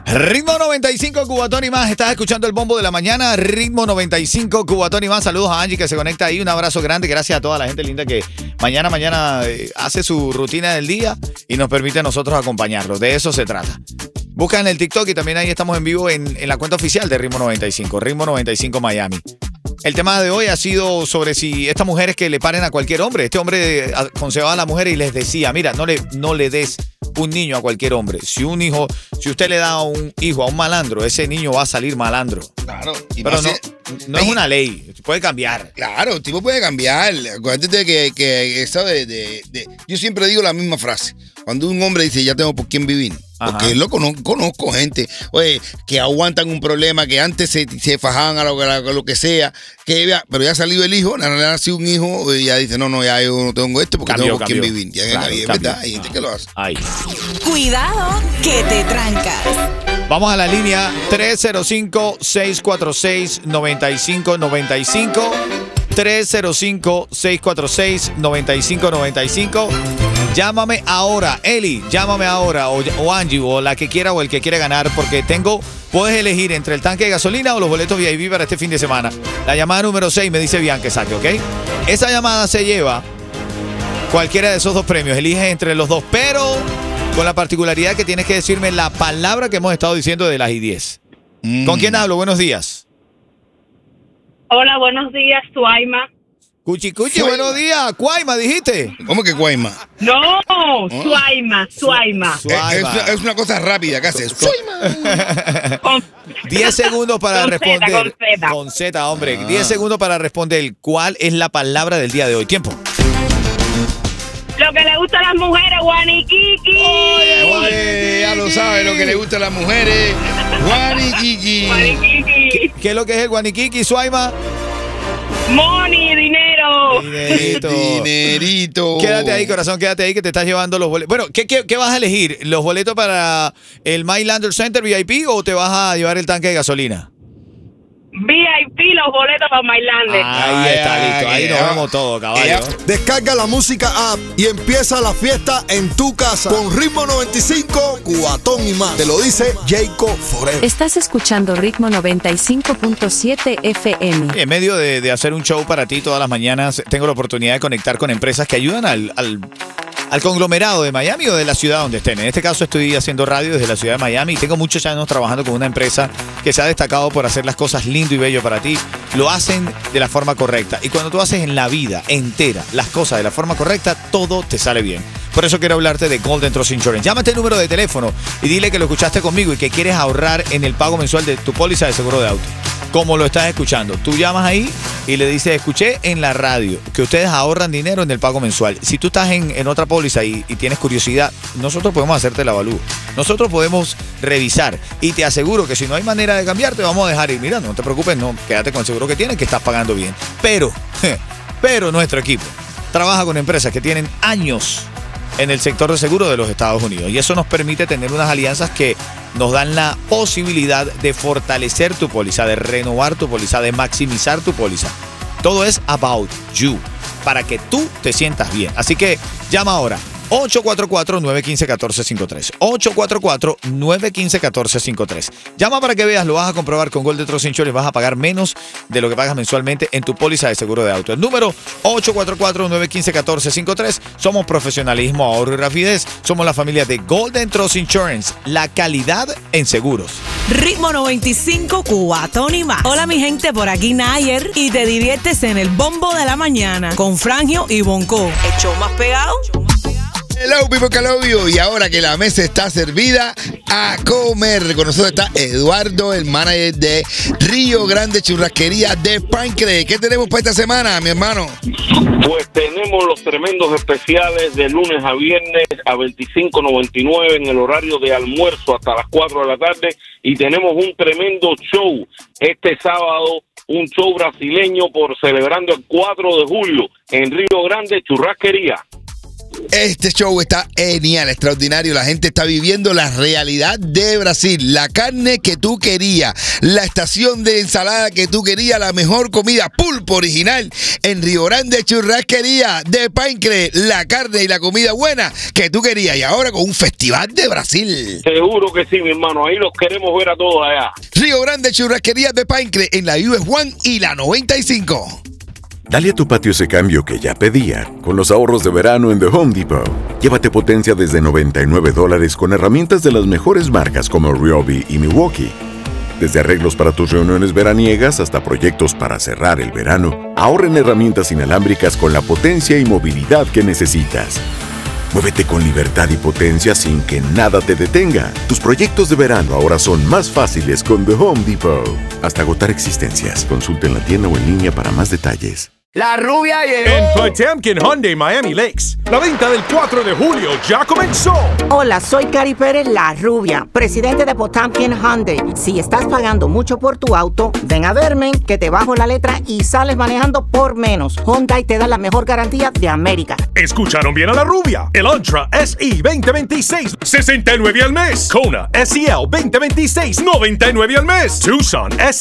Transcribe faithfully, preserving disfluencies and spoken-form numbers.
Ritmo noventa y cinco, Cubatón y más. Estás escuchando el bombo de la mañana. Ritmo noventa y cinco, Cubatón y más. Saludos a Angie que se conecta ahí. Un abrazo grande. Gracias a toda la gente linda que mañana, mañana eh, hace su rutina del día y nos permite a nosotros acompañarlos. De eso se trata. Busca en el TikTok y también ahí estamos en vivo en, en la cuenta oficial de Ritmo noventa y cinco. Ritmo noventa y cinco Miami. El tema de hoy ha sido sobre si estas mujeres que le paren a cualquier hombre. Este hombre aconsejaba a la mujer y les decía, mira, no le, no le des un niño a cualquier hombre. Si un hijo, si usted le da un hijo a un malandro, ese niño va a salir malandro. Claro. Y Pero no, ser, no es una ley, puede cambiar. Claro, el tipo puede cambiar. Acuérdate que, que eso de, de, de... Yo siempre digo la misma frase. Cuando un hombre dice, ya tengo por quién vivir. Ajá. Porque lo conozco, conozco gente, oye, que aguantan un problema, que antes se, se fajaban a lo, a lo que sea, que ya, pero ya ha salido el hijo, ha nacido un hijo, y ya dice, no, no, ya yo no tengo esto porque cambió, tengo por quién vivir. Ya claro, es verdad, hay gente que lo hace. Ay. Cuidado que te trancas. Vamos a la línea tres cero cinco, seis cuatro seis, nueve cinco nueve cinco. tres cero cinco, seis cuatro seis, nueve cinco nueve cinco. Llámame ahora, Eli, llámame ahora, o, o Angie, o la que quiera o el que quiera ganar, porque tengo, puedes elegir entre el tanque de gasolina o los boletos V I P para este fin de semana. La llamada número seis me dice Bianca, saque, ¿ok? Esa llamada se lleva cualquiera de esos dos premios, eliges entre los dos, pero con la particularidad que tienes que decirme la palabra que hemos estado diciendo de las I diez. Mm. ¿Con quién hablo? Buenos días. Hola, buenos días, Suaima. Cuchi, cuchi, buenos días. Cuaima, dijiste. ¿Cómo que Cuaima? No, Suaima, Suaima. Suaima. Es, es, es una cosa rápida, ¿qué haces? Suaima. Diez segundos para con responder. Zeta, con Z. Con Z, hombre. Ah. Diez segundos para responder. ¿Cuál es la palabra del día de hoy? Tiempo. Lo que le gusta a las mujeres, Guaniquiqui. Oye, oye, ya lo sabe, lo que le gusta a las mujeres, Guaniquiqui. Guaniquiqui. ¿Qué, ¿Qué es lo que es el Guaniquiqui, Suaima? Money, dinero. Dinerito. Dinerito. Quédate ahí, corazón, quédate ahí que te estás llevando los boletos. Bueno, ¿qué, qué, qué vas a elegir? ¿Los boletos para el Mylander Center V I P o te vas a llevar el tanque de gasolina? V I P, los boletos para Mylander. Ahí está, Ay, listo. Ahí ay, nos ay, vemos todo, caballo. ay, Descarga la música app y empieza la fiesta en tu casa con Ritmo noventa y cinco, Cubatón y más. Te lo dice Jacob Forever. Estás escuchando Ritmo noventa y cinco punto siete F M. En medio de, de hacer un show para ti todas las mañanas, tengo la oportunidad de conectar con empresas que ayudan al, al, al conglomerado de Miami o de la ciudad donde estén. En este caso estoy haciendo radio desde la ciudad de Miami y tengo muchos años trabajando con una empresa que se ha destacado por hacer las cosas lindo y bello para ti. Lo hacen de la forma correcta. Y cuando tú haces en la vida entera las cosas de la forma correcta, todo te sale bien. Por eso quiero hablarte de Golden Trust Insurance. Llámate el número de teléfono y dile que lo escuchaste conmigo y que quieres ahorrar en el pago mensual de tu póliza de seguro de auto. Como lo estás escuchando. Tú llamas ahí y le dices, escuché en la radio que ustedes ahorran dinero en el pago mensual. Si tú estás en, en otra póliza y, y tienes curiosidad, nosotros podemos hacerte el avalúo. Nosotros podemos revisar y te aseguro que si no hay manera de cambiarte, vamos a dejar ir. Mira, no te preocupes, no, quédate con el seguro que tienes, que estás pagando bien. Pero, pero nuestro equipo trabaja con empresas que tienen años en el sector de seguro de los Estados Unidos. Y eso nos permite tener unas alianzas que nos dan la posibilidad de fortalecer tu póliza, de renovar tu póliza, de maximizar tu póliza. Todo es about you, para que tú te sientas bien. Así que llama ahora. ocho cuatro cuatro, nueve uno cinco, uno cuatro cinco tres. ocho cuatro cuatro, nueve uno cinco, uno cuatro cinco tres. Llama para que veas, lo vas a comprobar con Golden Trust Insurance. Vas a pagar menos de lo que pagas mensualmente en tu póliza de seguro de auto. El número ocho cuatro cuatro, nueve uno cinco, uno cuatro cinco tres. Somos profesionalismo, ahorro y rapidez. Somos la familia de Golden Trust Insurance. La calidad en seguros. Ritmo noventa y cinco, Cubatón y más. Hola mi gente, por aquí Nayer y te diviertes en el bombo de la mañana con Frangio y Bonco. El show más pegado. Hello, people que love you. Y ahora que la mesa está servida, a comer. Con nosotros está Eduardo, el manager de Río Grande Churrasquería de Pancre. ¿Qué tenemos para esta semana, mi hermano? Pues tenemos los tremendos especiales de lunes a viernes a veinticinco noventa y nueve en el horario de almuerzo hasta las cuatro de la tarde. Y tenemos un tremendo show este sábado, un show brasileño por celebrando el cuatro de julio en Río Grande Churrasquería. Este show está genial, extraordinario. La gente está viviendo la realidad de Brasil. La carne que tú querías, la estación de ensalada que tú querías, la mejor comida, pulpo original en Río Grande, churrasquería de Pancre, la carne y la comida buena que tú querías. Y ahora con un festival de Brasil. Seguro que sí, mi hermano. Ahí los queremos ver a todos allá. Río Grande, churrasquería de Pancre en la U S One y la noventa y cinco. Dale a tu patio ese cambio que ya pedía con los ahorros de verano en The Home Depot. Llévate potencia desde noventa y nueve dólares con herramientas de las mejores marcas como Ryobi y Milwaukee. Desde arreglos para tus reuniones veraniegas hasta proyectos para cerrar el verano, ahorra en herramientas inalámbricas con la potencia y movilidad que necesitas. Muévete con libertad y potencia sin que nada te detenga. Tus proyectos de verano ahora son más fáciles con The Home Depot. Hasta agotar existencias. Consulta en la tienda o en línea para más detalles. La rubia llegó. En Potemkin Hyundai Miami Lakes, la venta del cuatro de julio ya comenzó. Hola, soy Cari Pérez, la rubia, presidente de Potemkin Hyundai. Si estás pagando mucho por tu auto, ven a verme, que te bajo la letra y sales manejando por menos. Hyundai te da la mejor garantía de América. Escucharon bien a la rubia. El Elantra S E veinte veintiséis, sesenta y nueve al mes. Kona S E L veinte veintiséis, noventa y nueve al mes. Tucson S